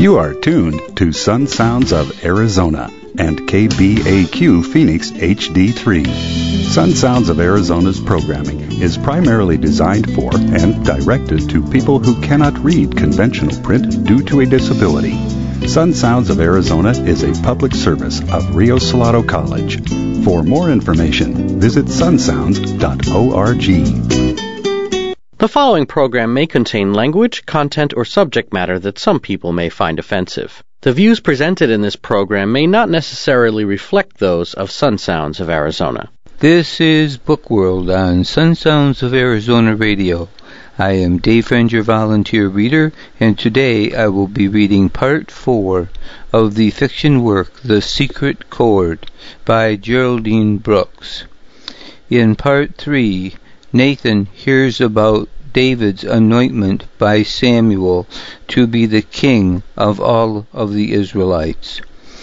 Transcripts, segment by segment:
You are tuned to Sun Sounds of Arizona and KBAQ Phoenix HD3. Sun Sounds of Arizona's programming is primarily designed for and directed to people who cannot read conventional print due to a disability. Sun Sounds of Arizona is a public service of Rio Salado College. For more information, visit sunsounds.org. The following program may contain language, content, or subject matter that some people may find offensive. The views presented in this program may not necessarily reflect those of Sun Sounds of Arizona. This is Book World on Sun Sounds of Arizona Radio. I am Dave Friend, your volunteer reader, and today I will be reading Part 4 of the fiction work The Secret Chord by Geraldine Brooks. In Part 3, Nathan hears about David's anointment by Samuel to be the king of all of the Israelites.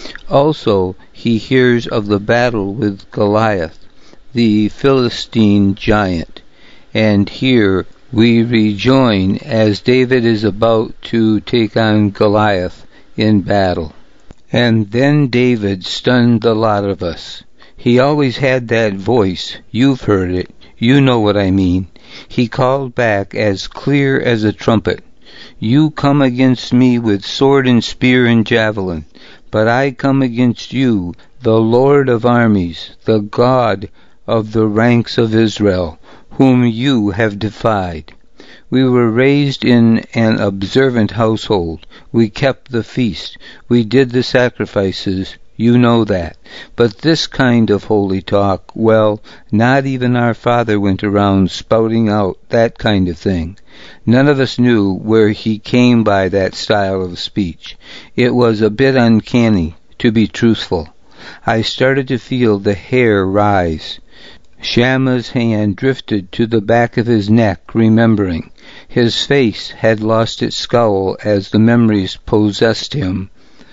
Also, he hears of the battle with Goliath, the Philistine giant, and here we rejoin as David is about to take on Goliath in battle. And then David stunned the lot of us. He always had that voice. You've heard it. You know what I mean. He called back as clear as a trumpet. You come against me with sword and spear and javelin, but I come against you, the Lord of armies, the God of the ranks of Israel, whom you have defied. We were raised in an observant household. We kept the feast. We did the sacrifices. You know that. But this kind of holy talk, well, not even our father went around spouting out that kind of thing. None of us knew where he came by that style of speech. It was a bit uncanny, to be truthful. I started to feel the hair rise. Shammah's hand drifted to the back of his neck, remembering. His face had lost its scowl as the memories possessed him.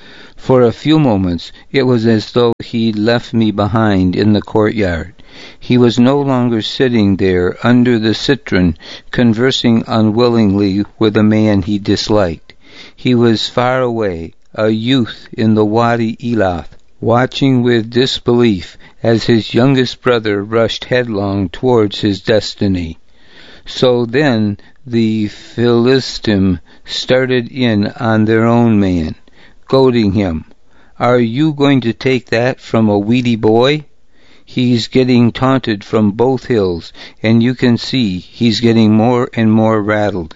For a few moments, it was as though he left me behind in the courtyard. He was no longer sitting there under the citron, conversing unwillingly with a man he disliked. He was far away, a youth in the Wadi Elath, watching with disbelief as his youngest brother rushed headlong towards his destiny. So then the Philistine started in on their own man, goading him. Are you going to take that from a weedy boy? He's getting taunted from both hills, and you can see he's getting more and more rattled.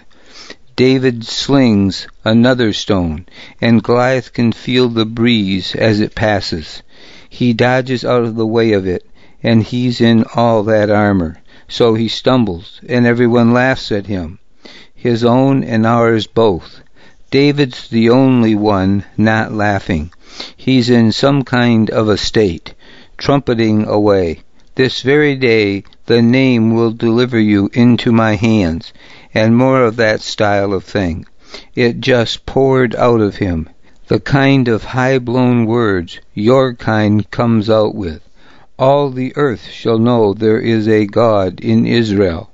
David slings another stone, and Goliath can feel the breeze as it passes. He dodges out of the way of it, and he's in all that armor. So he stumbles, and everyone laughs at him. His own and ours both. David's the only one not laughing. He's in some kind of a state, trumpeting away. This very day the name will deliver you into my hands, and more of that style of thing. It just poured out of him, the kind of high-blown words your kind comes out with. All the earth shall know there is a God in Israel.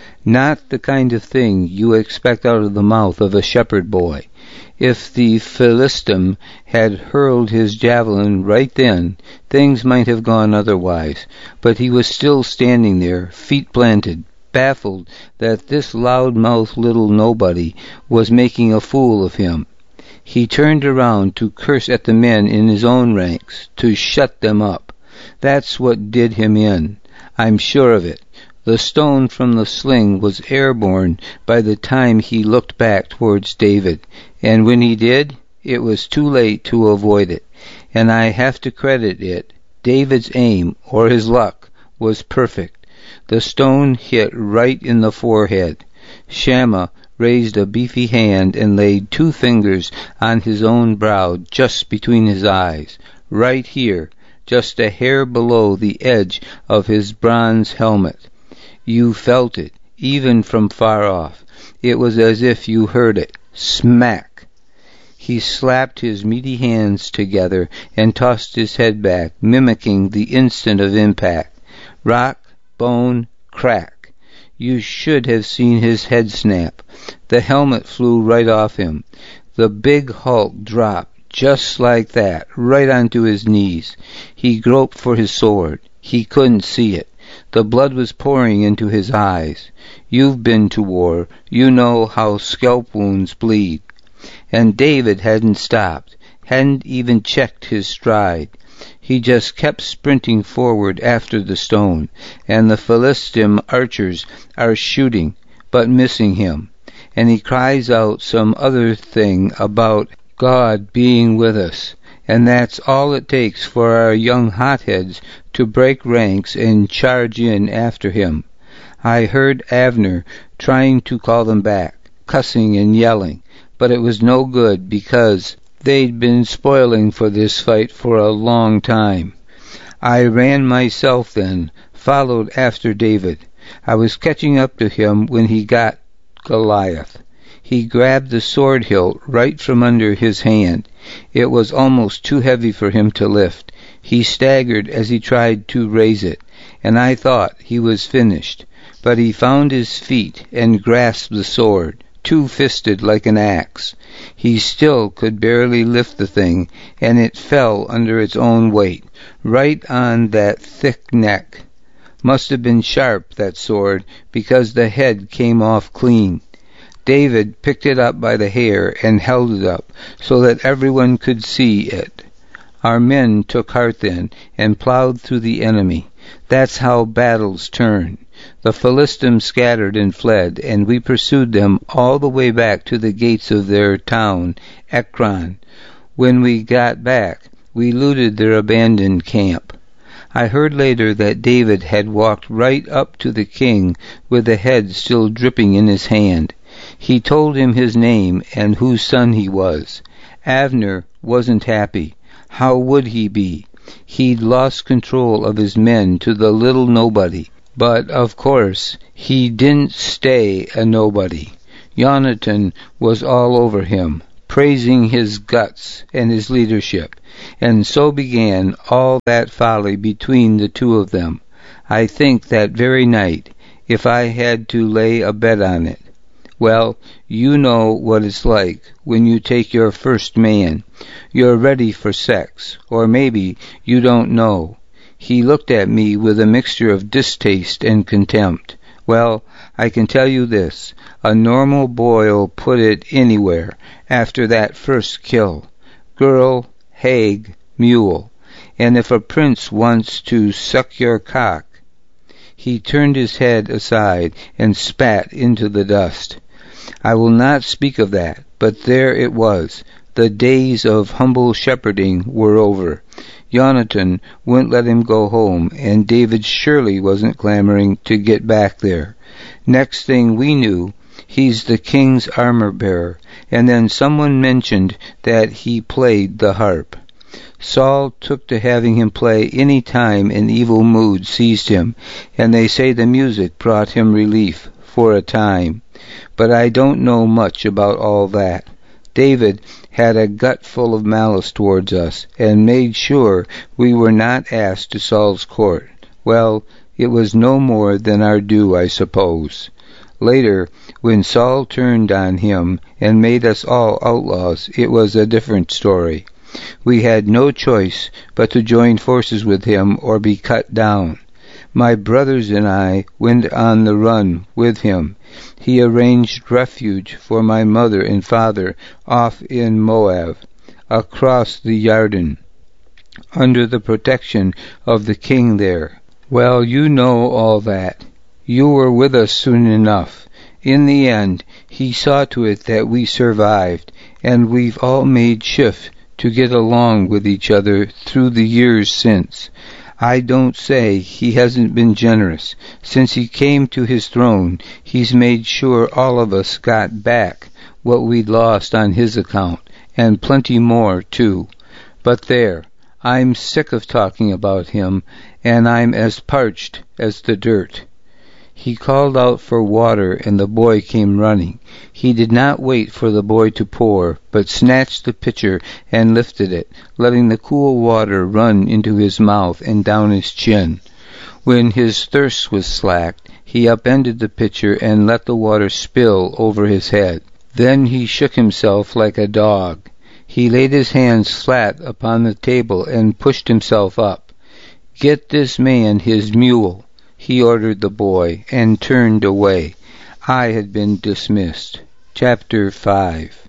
Not the kind of thing you expect out of the mouth of a shepherd boy. If the Philistine had hurled his javelin right then, things might have gone otherwise. But he was still standing there, feet planted, baffled that this loud-mouthed little nobody was making a fool of him. He turned around to curse at the men in his own ranks, to shut them up. That's what did him in. I'm sure of it. The stone from the sling was airborne by the time he looked back towards David, and when he did, it was too late to avoid it. And I have to credit it. David's aim, or his luck, was perfect. The stone hit right in the forehead. Shammah raised a beefy hand and laid 2 fingers on his own brow just between his eyes, right here, just a hair below the edge of his bronze helmet. You felt it, even from far off. It was as if you heard it. Smack! He slapped his meaty hands together and tossed his head back, mimicking the instant of impact. Rock, bone, crack. You should have seen his head snap. The helmet flew right off him. The big Hulk dropped, just like that, right onto his knees. He groped for his sword. He couldn't see it. The blood was pouring into his eyes. You've been to war. You know how scalp wounds bleed. And David hadn't stopped, hadn't even checked his stride. He just kept sprinting forward after the stone, and the Philistine archers are shooting, but missing him. And he cries out some other thing about God being with us, and that's all it takes for our young hotheads to break ranks and charge in after him. I heard Abner trying to call them back, cussing and yelling, but it was no good because they'd been spoiling for this fight for a long time. I ran myself then, followed after David. I was catching up to him when he got Goliath. He grabbed the sword hilt right from under his hand. It was almost too heavy for him to lift. He staggered as he tried to raise it, and I thought he was finished. But he found his feet and grasped the sword, two-fisted like an axe. He still could barely lift the thing, and it fell under its own weight, right on that thick neck. Must have been sharp, that sword, because the head came off clean. David picked it up by the hair and held it up so that everyone could see it. Our men took heart then and plowed through the enemy. That's how battles turn. The Philistines scattered and fled, and we pursued them all the way back to the gates of their town, Ekron. When we got back, we looted their abandoned camp. I heard later that David had walked right up to the king with the head still dripping in his hand. He told him his name and whose son he was. Abner wasn't happy. How would he be? He'd lost control of his men to the little nobody. But, of course, he didn't stay a nobody. Jonathan was all over him, praising his guts and his leadership, and so began all that folly between the two of them. I think that very night, if I had to lay a bet on it. Well, you know what it's like when you take your first man. You're ready for sex, or maybe you don't know. He looked at me with a mixture of distaste and contempt. Well, I can tell you this. A normal boy'll put it anywhere after that first kill. Girl, hag, mule. And if a prince wants to suck your cock. He turned his head aside and spat into the dust. I will not speak of that, but there it was. The days of humble shepherding were over. Jonathan wouldn't let him go home, and David surely wasn't clamoring to get back there. Next thing we knew, he's the king's armor-bearer, and then someone mentioned that he played the harp. Saul took to having him play any time an evil mood seized him, and they say the music brought him relief for a time. But I don't know much about all that. David had a gut full of malice towards us, and made sure we were not asked to Saul's court. Well, it was no more than our due, I suppose. Later, when Saul turned on him and made us all outlaws, it was a different story. We had no choice but to join forces with him or be cut down. My brothers and I went on the run with him. He arranged refuge for my mother and father off in Moab, across the Jordan, under the protection of the king there. Well, you know all that. You were with us soon enough. In the end, he saw to it that we survived, and we've all made shift to get along with each other through the years since. I don't say he hasn't been generous. Since he came to his throne, he's made sure all of us got back what we'd lost on his account, and plenty more, too. But there, I'm sick of talking about him, and I'm as parched as the dirt. He called out for water, and the boy came running. He did not wait for the boy to pour, but snatched the pitcher and lifted it, letting the cool water run into his mouth and down his chin. When his thirst was slaked, he upended the pitcher and let the water spill over his head. Then he shook himself like a dog. He laid his hands flat upon the table and pushed himself up. "Get this man his mule," he ordered the boy, and turned away. I had been dismissed. Chapter 5.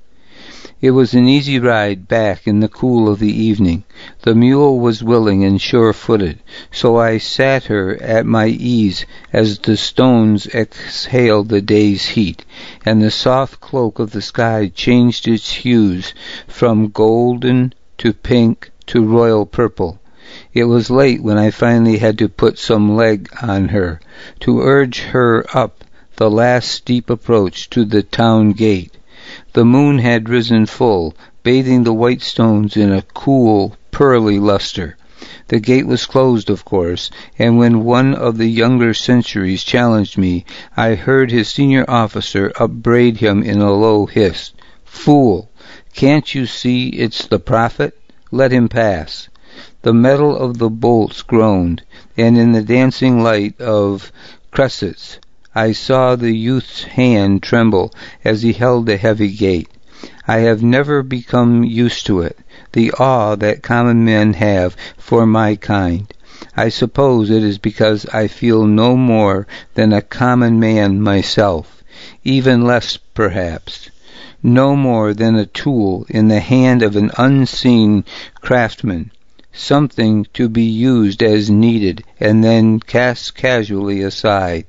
It was an easy ride back in the cool of the evening. The mule was willing and sure-footed, so I sat her at my ease as the stones exhaled the day's heat, and the soft cloak of the sky changed its hues from golden to pink to royal purple. It was late when I finally had to put some leg on her, to urge her up the last steep approach to the town gate. The moon had risen full, bathing the white stones in a cool, pearly luster. The gate was closed, of course, and when one of the younger centuries challenged me, I heard his senior officer upbraid him in a low hiss. "Fool! Can't you see it's the prophet? Let him pass." The metal of the bolts groaned, and in the dancing light of cressets I saw the youth's hand tremble as he held the heavy gate. I have never become used to it, the awe that common men have for my kind. I suppose it is because I feel no more than a common man myself, even less perhaps, no more than a tool in the hand of an unseen craftsman, something to be used as needed and then cast casually aside.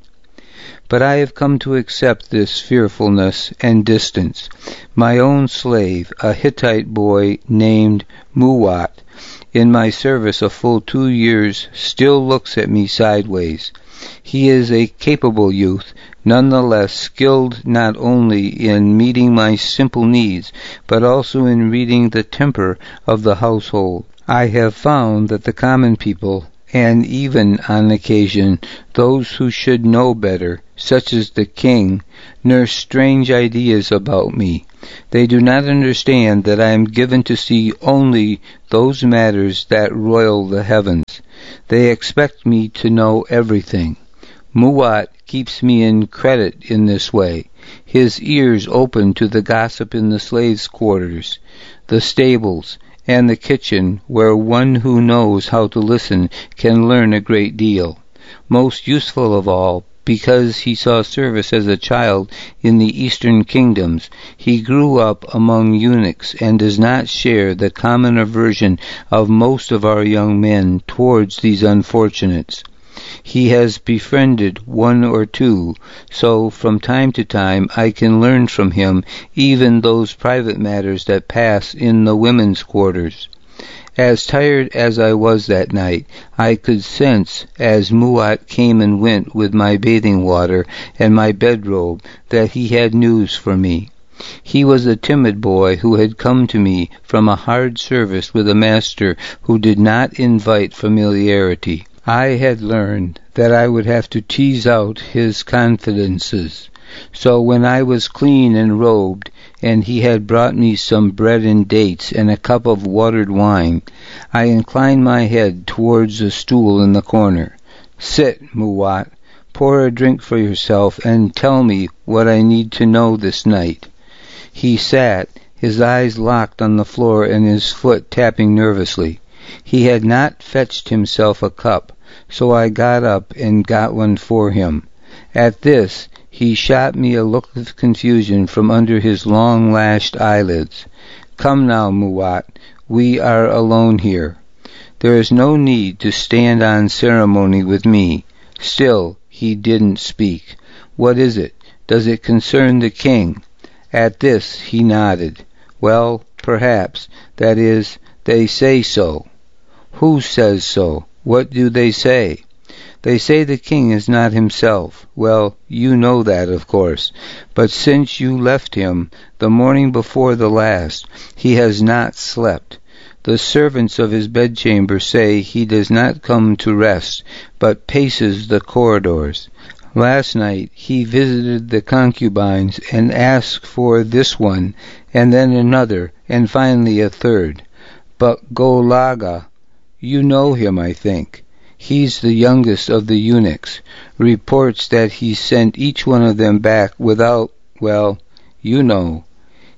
But I have come to accept this fearfulness and distance. My own slave, a Hittite boy named Muwat, in my service a full 2 years, still looks at me sideways. He is a capable youth, none the less skilled not only in meeting my simple needs, but also in reading the temper of the household. I have found that the common people, and even on occasion those who should know better, such as the king, nurse strange ideas about me. They do not understand that I am given to see only those matters that roil the heavens. They expect me to know everything. Muwat keeps me in credit in this way, his ears open to the gossip in the slaves' quarters, the stables, and the kitchen, where one who knows how to listen can learn a great deal. Most useful of all, because he saw service as a child in the eastern kingdoms, he grew up among eunuchs and does not share the common aversion of most of our young men towards these unfortunates. He has befriended one or two, so from time to time I can learn from him even those private matters that pass in the women's quarters. As tired as I was that night, I could sense, as Muwat came and went with my bathing water and my bedrobe, that he had news for me. He was a timid boy who had come to me from a hard service with a master who did not invite familiarity. I had learned that I would have to tease out his confidences. So when I was clean and robed, and he had brought me some bread and dates and a cup of watered wine, I inclined my head towards a stool in the corner. "Sit, Muwat, pour a drink for yourself and tell me what I need to know this night." He sat, his eyes locked on the floor and his foot tapping nervously. He had not fetched himself a cup, so I got up and got one for him. At this, he shot me a look of confusion from under his long-lashed eyelids. "Come now, Muwat, we are alone here. There is no need to stand on ceremony with me." Still, he didn't speak. "What is it? Does it concern the king?" At this, he nodded. "Well, perhaps. That is, they say so." "Who says so? What do they say?" "They say the king is not himself. Well, you know that, of course. But since you left him, the morning before the last, he has not slept. The servants of his bedchamber say he does not come to rest, but paces the corridors. Last night he visited the concubines and asked for this one, and then another, and finally a third. But Golaga, you know him, I think. He's the youngest of the eunuchs. Reports that he sent each one of them back without, well, you know,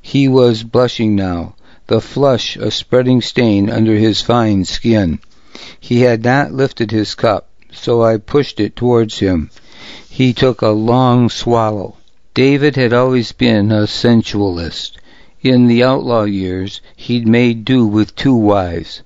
He was blushing now, the flush a spreading stain under his fine skin. He had not lifted his cup, so I pushed it towards him. He took a long swallow. David had always been a sensualist. In the outlaw years, he'd made do with 2 wives.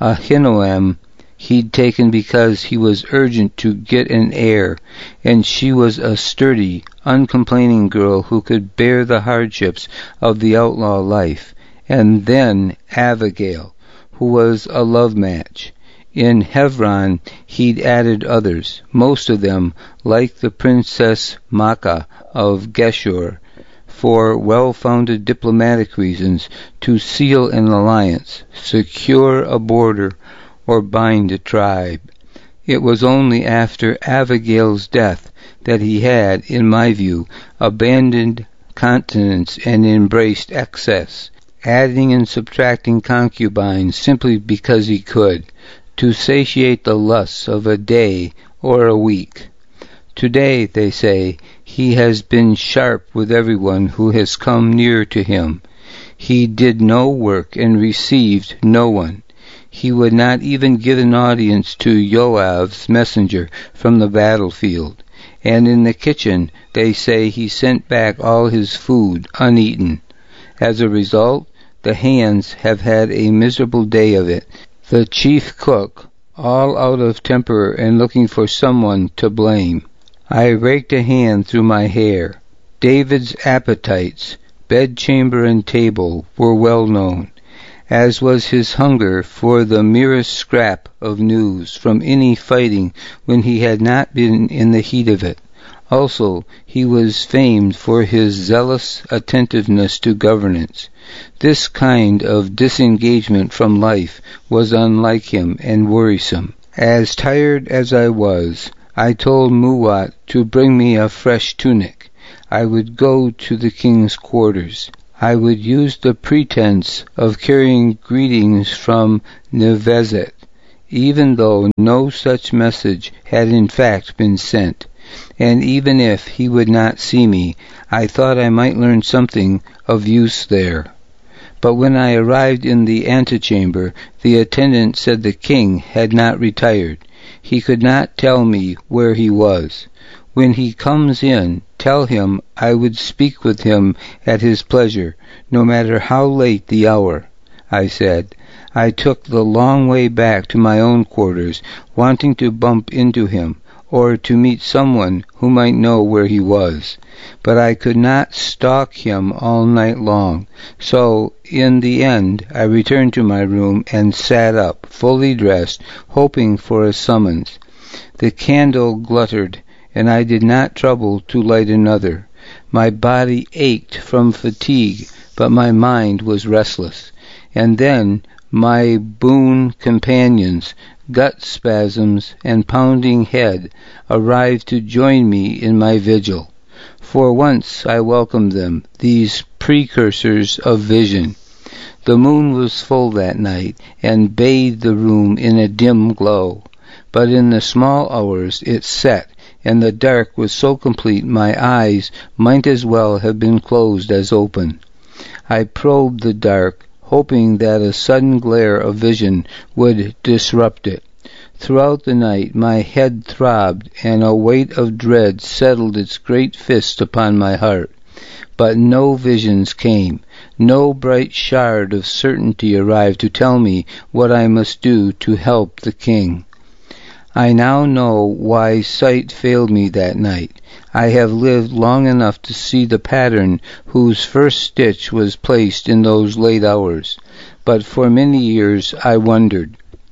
Ahinoam he'd taken because he was urgent to get an heir, and she was a sturdy, uncomplaining girl who could bear the hardships of the outlaw life. And then Abigail, who was a love match. In Hebron he'd added others, most of them, like the Princess Maacah of Geshur, for well-founded diplomatic reasons, to seal an alliance, secure a border, or bind a tribe. It was only after Abigail's death that he had, in my view, abandoned continence and embraced excess, adding and subtracting concubines simply because he could, to satiate the lusts of a day or a week. Today, they say, he has been sharp with everyone who has come near to him. He did no work and received no one. He would not even give an audience to Joab's messenger from the battlefield. And in the kitchen, they say he sent back all his food uneaten. As a result, the hands have had a miserable day of it. The chief cook, all out of temper and looking for someone to blame. I raked a hand through my hair. David's appetites, bedchamber and table, were well known, as was his hunger for the merest scrap of news from any fighting when he had not been in the heat of it. Also, he was famed for his zealous attentiveness to governance. This kind of disengagement from life was unlike him and worrisome. As tired as I was, I told Muwat to bring me a fresh tunic. I would go to the king's quarters. I would use the pretense of carrying greetings from Nevezet, even though no such message had in fact been sent. And even if he would not see me, I thought I might learn something of use there. But when I arrived in the antechamber, the attendant said the king had not retired. He could not tell me where he was. When he comes in, tell him I would speak with him at his pleasure, no matter how late the hour, I said. I took the long way back to my own quarters, wanting to bump into him, or to meet someone who might know where he was. But I could not stalk him all night long, so in the end I returned to my room and sat up, fully dressed, hoping for a summons. The candle gluttered, and I did not trouble to light another. My body ached from fatigue, but my mind was restless. And then my boon companions, gut spasms and pounding head, arrived to join me in my vigil. For once I welcomed them, these precursors of vision. The moon was full that night, and bathed the room in a dim glow. But in the small hours it set, and the dark was so complete my eyes might as well have been closed as open. I probed the dark, hoping that a sudden glare of vision would disrupt it. Throughout the night my head throbbed, and a weight of dread settled its great fist upon my heart. But no visions came. No bright shard of certainty arrived to tell me what I must do to help the king. I now know why sight failed me that night. I have lived long enough to see the pattern whose first stitch was placed in those late hours. But for many years I wondered,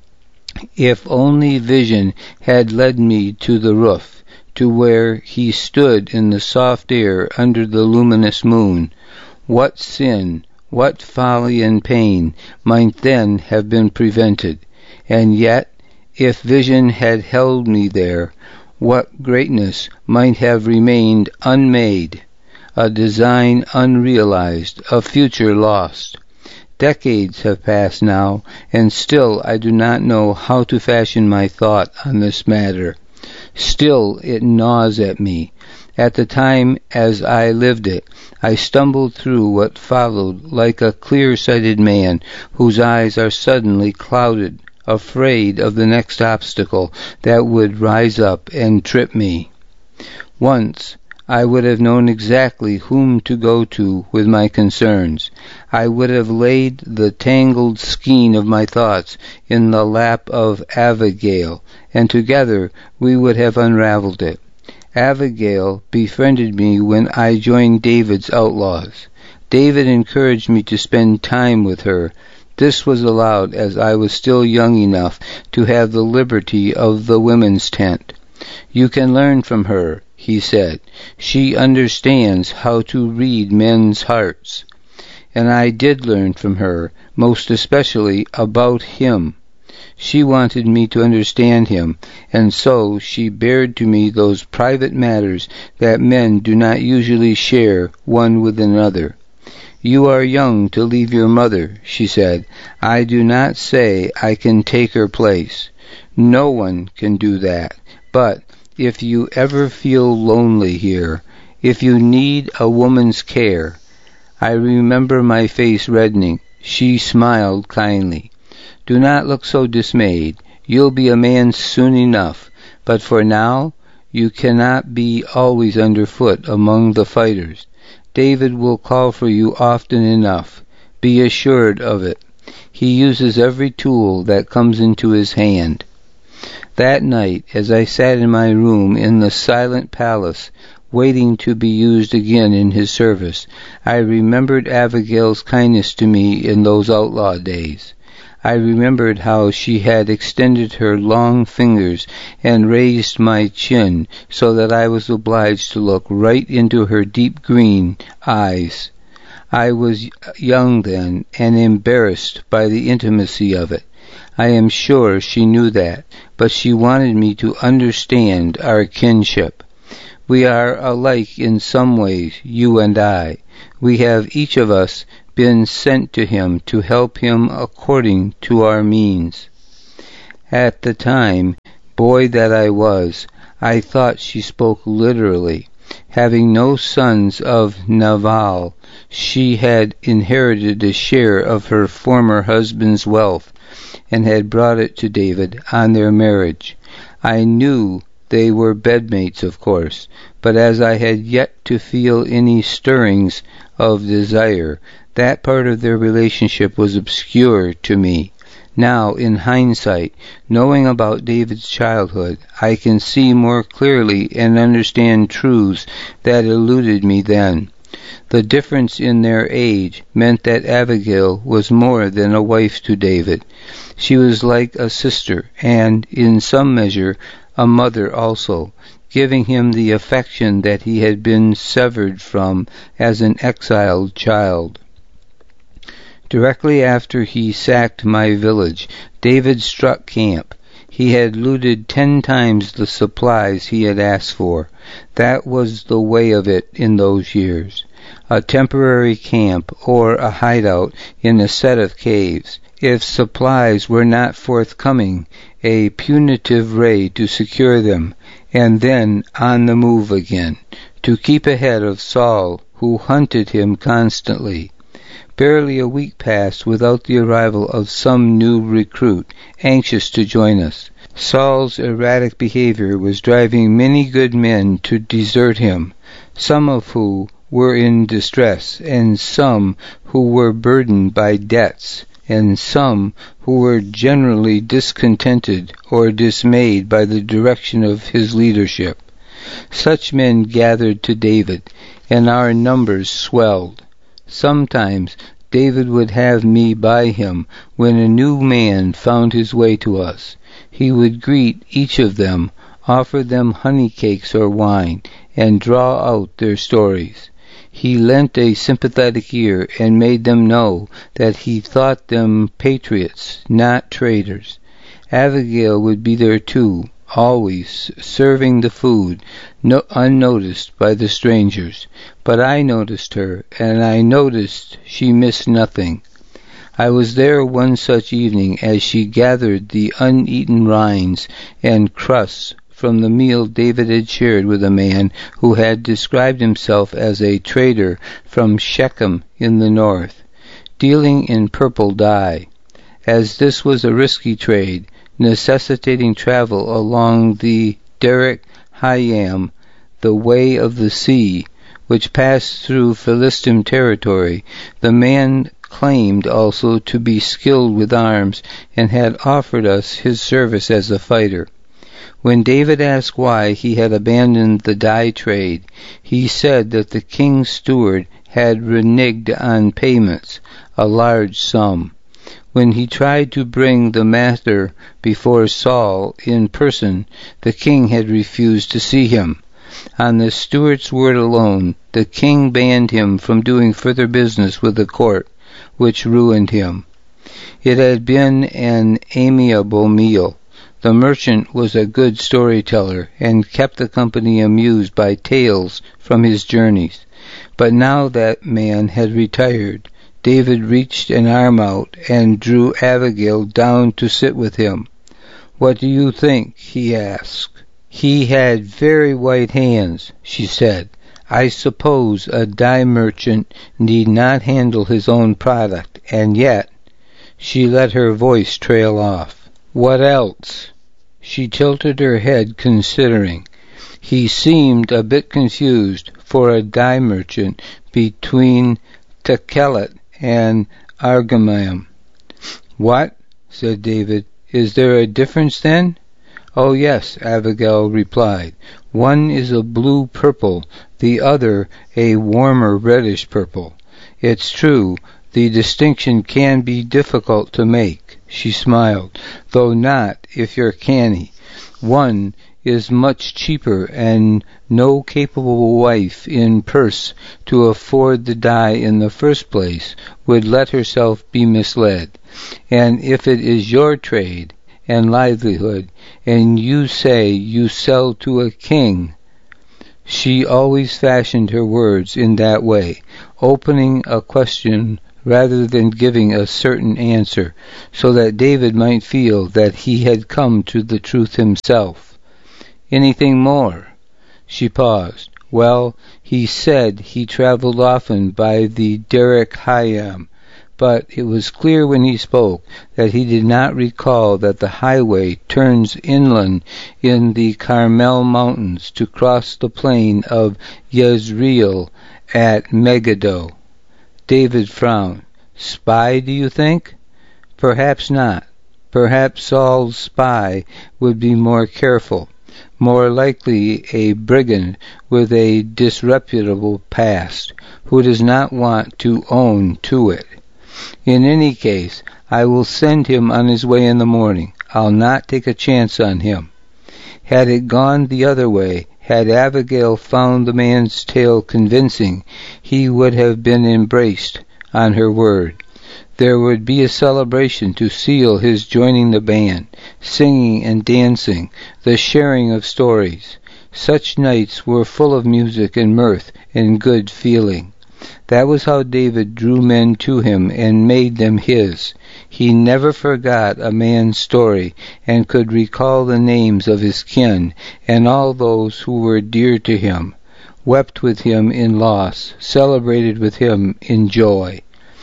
if only vision had led me to the roof, to where he stood in the soft air under the luminous moon, what sin, what folly and pain might then have been prevented? And yet, if vision had held me there, what greatness might have remained unmade, a design unrealized, a future lost? Decades have passed now, and still I do not know how to fashion my thought on this matter. Still it gnaws at me, At the time as I lived it, I stumbled through what followed like a clear-sighted man whose eyes are suddenly clouded, afraid of the next obstacle that would rise up and trip me. Once, I would have known exactly whom to go to with my concerns. I would have laid the tangled skein of my thoughts in the lap of Abigail, and together we would have unraveled it. Abigail befriended me when I joined David's outlaws. David encouraged me to spend time with her. This was allowed as I was still young enough to have the liberty of the women's tent. "You can learn from her," he said. "She understands how to read men's hearts." And I did learn from her, most especially about him. She wanted me to understand him, and so she bared to me those private matters that men do not usually share one with another. "You are young to leave your mother," she said. "I do not say I can take her place. No one can do that. But if you ever feel lonely here, if you need a woman's care—" I remember my face reddening. She smiled kindly. "Do not look so dismayed. You'll be a man soon enough. But for now, you cannot be always underfoot among the fighters. David will call for you often enough. Be assured of it. He uses every tool that comes into his hand." That night, as I sat in my room in the silent palace, waiting to be used again in his service, I remembered Abigail's kindness to me in those outlaw days. I remembered how she had extended her long fingers and raised my chin so that I was obliged to look right into her deep green eyes. I was young then and embarrassed by the intimacy of it. I am sure she knew that, but she wanted me to understand our kinship. We are alike in some ways, you and I. We have each of us been sent to him to help him according to our means. At the time, boy that I was, I thought she spoke literally. Having no sons of Nabal, she had inherited a share of her former husband's wealth, and had brought it to David on their marriage. I knew they were bedmates, of course, but as I had yet to feel any stirrings of desire, that part of their relationship was obscure to me. Now, in hindsight, knowing about David's childhood, I can see more clearly and understand truths that eluded me then. The difference in their age meant that Abigail was more than a wife to David. She was like a sister, and, in some measure, a mother also, giving him the affection that he had been severed from as an exiled child. Directly after he sacked my village, David struck camp. He had looted 10 times the supplies he had asked for. That was the way of it in those years. A temporary camp or a hideout in a set of caves. If supplies were not forthcoming, a punitive raid to secure them, and then on the move again, to keep ahead of Saul, who hunted him constantly. Barely a week passed without the arrival of some new recruit, anxious to join us. Saul's erratic behavior was driving many good men to desert him, some of whom were in distress, and some who were burdened by debts, and some who were generally discontented or dismayed by the direction of his leadership. Such men gathered to David, and our numbers swelled. Sometimes David would have me by him when a new man found his way to us. He would greet each of them, offer them honey cakes or wine, and draw out their stories. He lent a sympathetic ear and made them know that he thought them patriots, not traitors. Abigail would be there too, always serving the food, unnoticed by the strangers. But I noticed her, and I noticed she missed nothing. I was there one such evening as she gathered the uneaten rinds and crusts from the meal David had shared with a man who had described himself as a trader from Shechem in the north, dealing in purple dye. As this was a risky trade, necessitating travel along the Derek Hayam, the way of the sea, which passed through Philistine territory, the man claimed also to be skilled with arms and had offered us his service as a fighter. When David asked why he had abandoned the dye trade, he said that the king's steward had reneged on payments, a large sum. When he tried to bring the matter before Saul in person, the king had refused to see him. On the steward's word alone, the king banned him from doing further business with the court, which ruined him. It had been an amiable meal. The merchant was a good storyteller and kept the company amused by tales from his journeys. But now that man had retired, David reached an arm out and drew Abigail down to sit with him. "What do you think?" he asked. "He had very white hands," she said. "I suppose a dye merchant need not handle his own product, and yet—" She let her voice trail off. "What else?" She tilted her head, considering. He seemed a bit confused for a dye merchant between Tekelet and Argamam. "What?" said David. "Is there a difference then?" "Oh, yes," Abigail replied. "One is a blue-purple, the other a warmer reddish-purple. It's true, the distinction can be difficult to make," she smiled, "though not if you're canny. One is much cheaper, and no capable wife in purse to afford the dye in the first place would let herself be misled. And if it is your trade and livelihood, and you say you sell to a king—" She always fashioned her words in that way, opening a question rather than giving a certain answer, so that David might feel that he had come to the truth himself. "Anything more?" She paused. "Well, he said he traveled often by the Derek Hayam, but it was clear when he spoke that he did not recall that the highway turns inland in the Carmel Mountains to cross the plain of Yezreel at Megiddo." David frowned. "Spy, do you think?" "Perhaps not. Perhaps Saul's spy would be more careful. More likely a brigand with a disreputable past, who does not want to own to it. In any case, I will send him on his way in the morning. I'll not take a chance on him." Had it gone the other way, had Abigail found the man's tale convincing, he would have been embraced on her word. There would be a celebration to seal his joining the band, singing and dancing, the sharing of stories. Such nights were full of music and mirth and good feeling. That was how David drew men to him and made them his. He never forgot a man's story, and could recall the names of his kin and all those who were dear to him, wept with him in loss, celebrated with him in joy.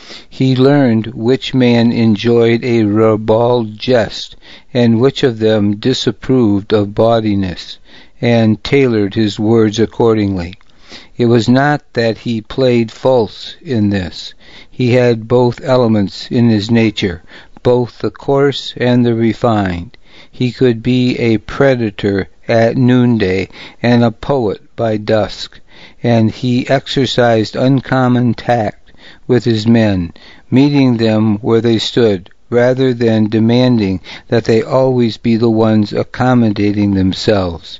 He learned which man enjoyed a ribald jest, and which of them disapproved of bawdiness, and tailored his words accordingly. It was not that he played false in this. He had both elements in his nature, both the coarse and the refined. He could be a predator at noonday and a poet by dusk, and he exercised uncommon tact with his men, meeting them where they stood, rather than demanding that they always be the ones accommodating themselves.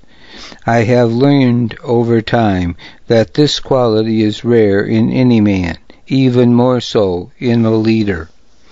I have learned over time that this quality is rare in any man, even more so in a leader.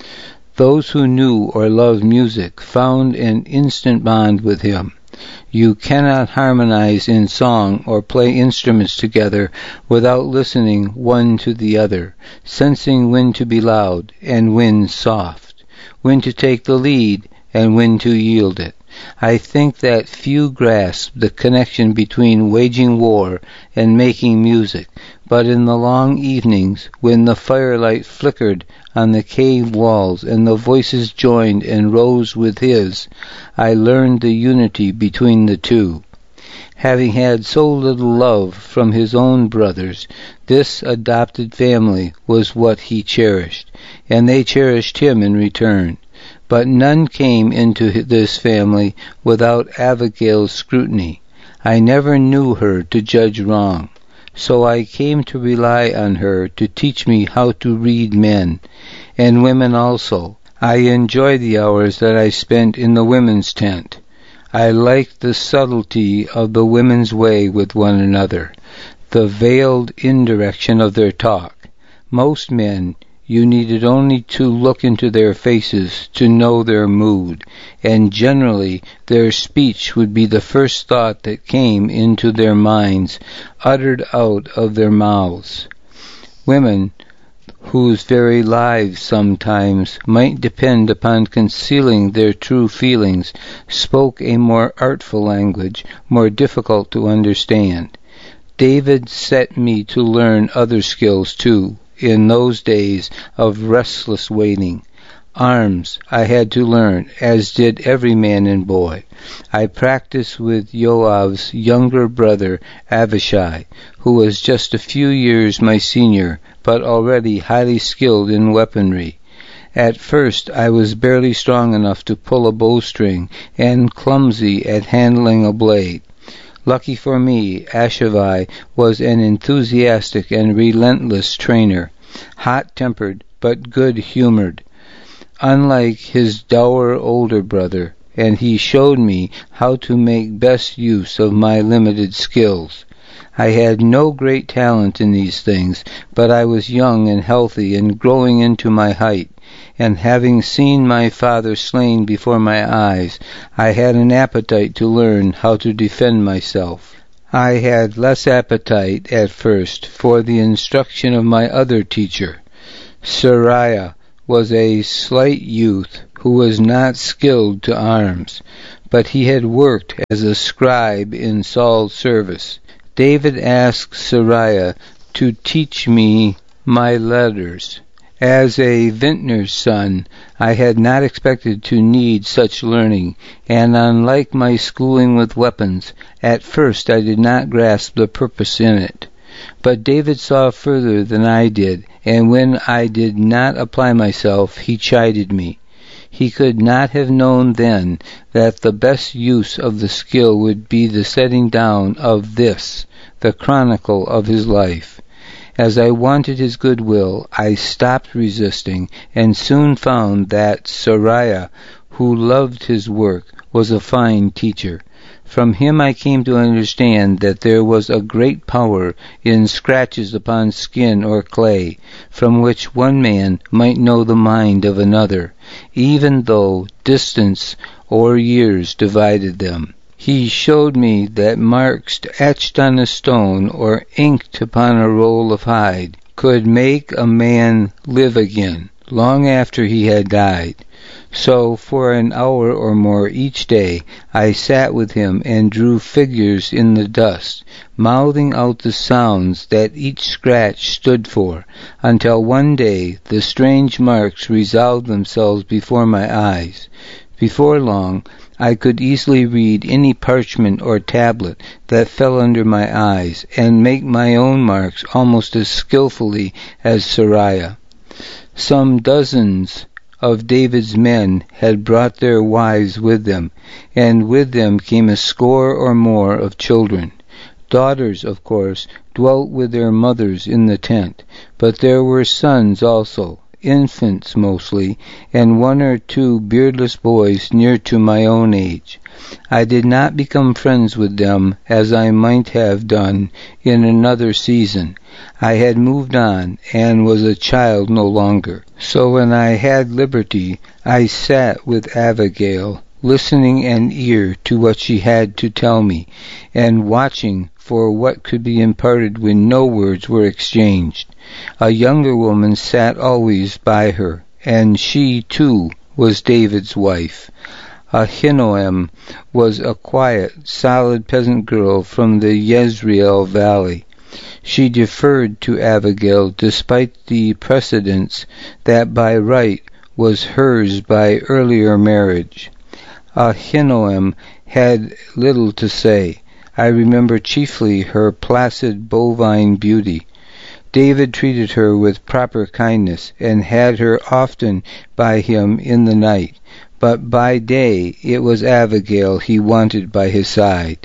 Those who knew or loved music found an instant bond with him. You cannot harmonize in song or play instruments together without listening one to the other, sensing when to be loud and when soft, when to take the lead and when to yield it. I think that few grasp the connection between waging war and making music, but in the long evenings, when the firelight flickered on the cave walls and the voices joined and rose with his, I learned the unity between the two. Having had so little love from his own brothers, this adopted family was what he cherished, and they cherished him in return. But none came into this family without Abigail's scrutiny. I never knew her to judge wrong, so I came to rely on her to teach me how to read men, and women also. I enjoy the hours that I spent in the women's tent. I liked the subtlety of the women's way with one another, the veiled indirection of their talk. Most men, you needed only to look into their faces to know their mood, and generally their speech would be the first thought that came into their minds, uttered out of their mouths. Women, whose very lives sometimes might depend upon concealing their true feelings, spoke a more artful language, more difficult to understand. David set me to learn other skills too, in those days of restless waiting. Arms I had to learn, as did every man and boy. I practiced with Joab's younger brother Abishai, who was just a few years my senior, but already highly skilled in weaponry. At first I was barely strong enough to pull a bowstring, and clumsy at handling a blade. Lucky for me, Ashavai was an enthusiastic and relentless trainer, hot-tempered but good-humored, unlike his dour older brother, and he showed me how to make best use of my limited skills. I had no great talent in these things, but I was young and healthy and growing into my height, and having seen my father slain before my eyes, I had an appetite to learn how to defend myself. I had less appetite at first for the instruction of my other teacher. Seraiah was a slight youth who was not skilled to arms, but he had worked as a scribe in Saul's service. David asked Seraiah to teach me my letters. As a vintner's son, I had not expected to need such learning, and unlike my schooling with weapons, at first I did not grasp the purpose in it. But David saw further than I did, and when I did not apply myself, he chided me. He could not have known then that the best use of the skill would be the setting down of this, the chronicle of his life. As I wanted his goodwill, I stopped resisting, and soon found that Seraiah, who loved his work, was a fine teacher. From him I came to understand that there was a great power in scratches upon skin or clay, from which one man might know the mind of another, even though distance or years divided them. He showed me that marks etched on a stone or inked upon a roll of hide could make a man live again, long after he had died. So for an hour or more each day I sat with him and drew figures in the dust, mouthing out the sounds that each scratch stood for, until one day the strange marks resolved themselves before my eyes. Before long I could easily read any parchment or tablet that fell under my eyes, and make my own marks almost as skillfully as Seraiah. Some dozens of David's men had brought their wives with them, and with them came a score or more of children. Daughters, of course, dwelt with their mothers in the tent, but there were sons also, infants mostly, and one or two beardless boys near to my own age. I did not become friends with them as I might have done in another season. I had moved on, and was a child no longer. So when I had liberty, I sat with Abigail, listening an ear to what she had to tell me, and watching for what could be imparted when no words were exchanged. A younger woman sat always by her, and she, too, was David's wife. Ahinoam was a quiet, solid peasant girl from the Jezreel valley. She deferred to Abigail despite the precedence that by right was hers by earlier marriage. Ahinoam had little to say. I remember chiefly her placid bovine beauty. David treated her with proper kindness, and had her often by him in the night, but by day it was Abigail he wanted by his side.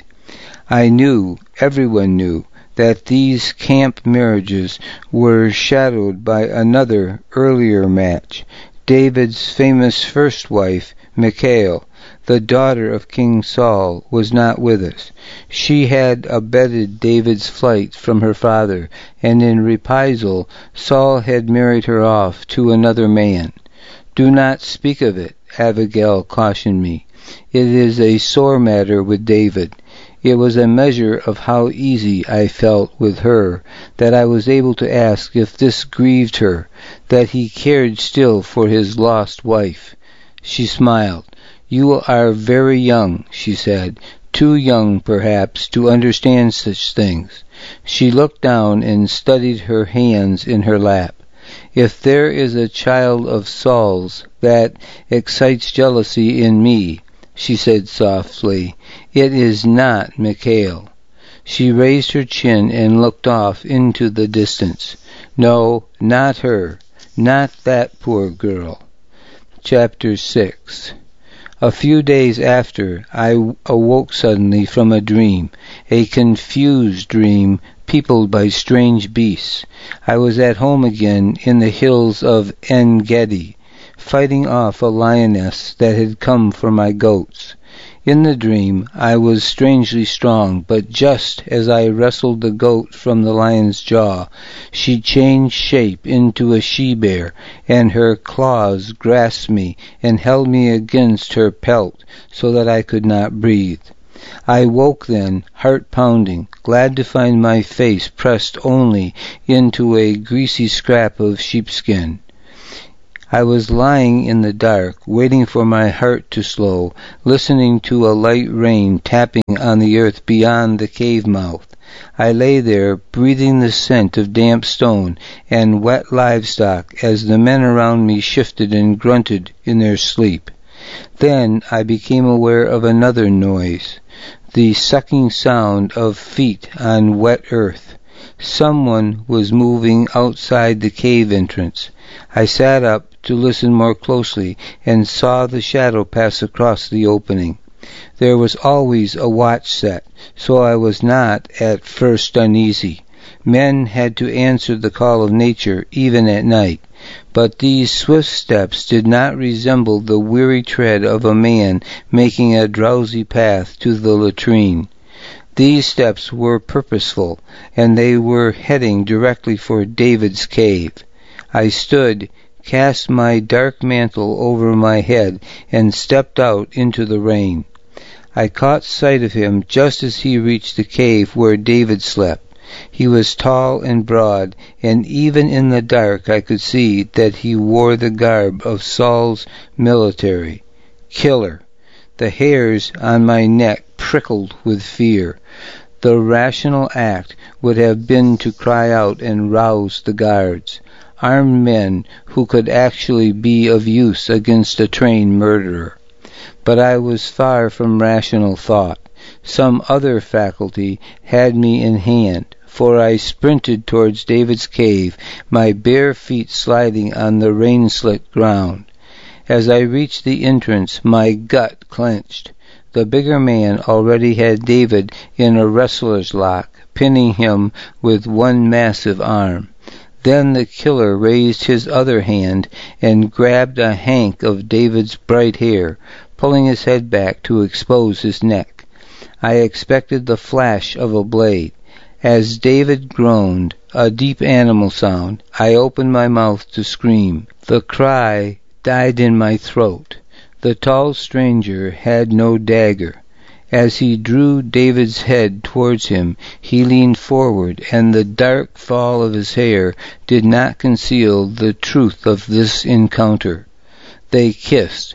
I knew, everyone knew, that these camp marriages were shadowed by another earlier match. David's famous first wife, Michal, the daughter of King Saul, was not with us. She had abetted David's flight from her father, and in reprisal Saul had married her off to another man. "Do not speak of it," Abigail cautioned me. "It is a sore matter with David." It was a measure of how easy I felt with her that I was able to ask if this grieved her, that he cared still for his lost wife. She smiled. "You are very young," she said, "too young, perhaps, to understand such things." She looked down and studied her hands in her lap. "If there is a child of Saul's that excites jealousy in me," she said softly, "it is not Michal." She raised her chin and looked off into the distance. "No, not her. Not that poor girl." Chapter 6. A few days after, I awoke suddenly from a dream, a confused dream peopled by strange beasts. I was at home again in the hills of En-Gedi, fighting off a lioness that had come for my goats. In the dream I was strangely strong, but just as I wrestled the goat from the lion's jaw, she changed shape into a she-bear, and her claws grasped me and held me against her pelt so that I could not breathe. I woke then, heart pounding, glad to find my face pressed only into a greasy scrap of sheepskin. I was lying in the dark, waiting for my heart to slow, listening to a light rain tapping on the earth beyond the cave mouth. I lay there, breathing the scent of damp stone and wet livestock as the men around me shifted and grunted in their sleep. Then I became aware of another noise, the sucking sound of feet on wet earth. Someone was moving outside the cave entrance. I sat up to listen more closely and saw the shadow pass across the opening. There was always a watch set, so I was not at first uneasy. Men had to answer the call of nature even at night, but these swift steps did not resemble the weary tread of a man making a drowsy path to the latrine. These steps were purposeful, and they were heading directly for David's cave. I stood, cast my dark mantle over my head, and stepped out into the rain. I caught sight of him just as he reached the cave where David slept. He was tall and broad, and even in the dark I could see that he wore the garb of Saul's military. Killer. The hairs on my neck prickled with fear. The rational act would have been to cry out and rouse the guards, armed men who could actually be of use against a trained murderer. But I was far from rational thought. Some other faculty had me in hand, for I sprinted towards David's cave, my bare feet sliding on the rain-slick ground. As I reached the entrance, my gut clenched. The bigger man already had David in a wrestler's lock, pinning him with one massive arm. Then the killer raised his other hand and grabbed a hank of David's bright hair, pulling his head back to expose his neck. I expected the flash of a blade. As David groaned, a deep animal sound, I opened my mouth to scream. The cry died in my throat. The tall stranger had no dagger. As he drew David's head towards him, he leaned forward, and the dark fall of his hair did not conceal the truth of this encounter. They kissed.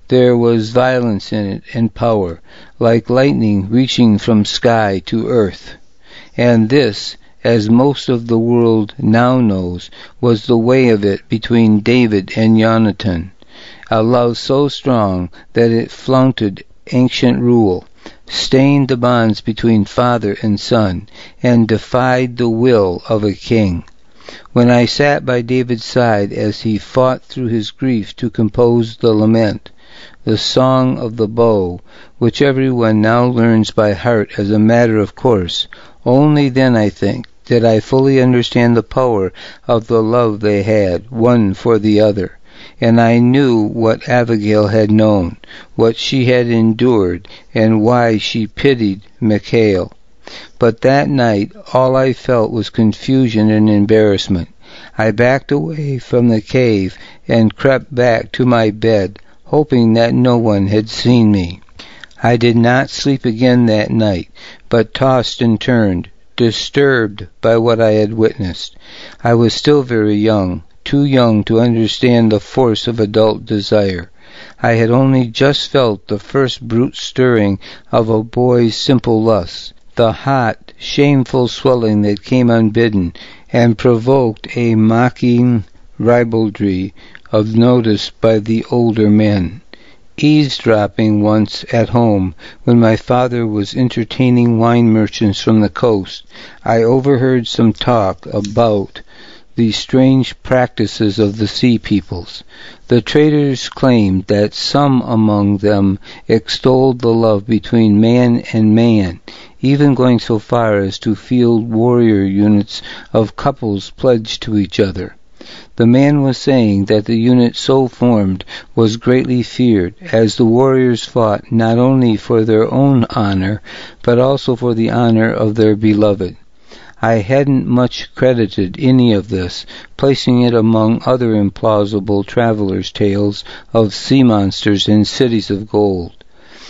There was violence in it and power, like lightning reaching from sky to earth. And this, as most of the world now knows, was the way of it between David and Jonathan. A love so strong that it flouted ancient rule, stained the bonds between father and son, and defied the will of a king. When I sat by David's side as he fought through his grief to compose the lament, the Song of the Bow, which everyone now learns by heart as a matter of course, only then, I think, did I fully understand the power of the love they had, one for the other. And I knew what Abigail had known, what she had endured, and why she pitied Michal. But that night all I felt was confusion and embarrassment. I backed away from the cave and crept back to my bed, hoping that no one had seen me. I did not sleep again that night, but tossed and turned, disturbed by what I had witnessed. I was still very young, too young to understand the force of adult desire. I had only just felt the first brute stirring of a boy's simple lust, the hot, shameful swelling that came unbidden and provoked a mocking ribaldry of notice by the older men. Eavesdropping once at home, when my father was entertaining wine merchants from the coast, I overheard some talk about the strange practices of the sea peoples. The traders claimed that some among them extolled the love between man and man, even going so far as to field warrior units of couples pledged to each other. The man was saying that the unit so formed was greatly feared, as the warriors fought not only for their own honor, but also for the honor of their beloved. I hadn't much credited any of this, placing it among other implausible travelers' tales of sea monsters and cities of gold.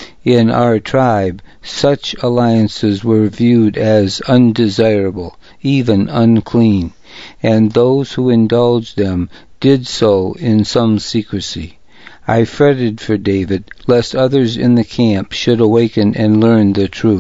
In our tribe, such alliances were viewed as undesirable, even unclean, and those who indulged them did so in some secrecy. I fretted for David, lest others in the camp should awaken and learn the truth.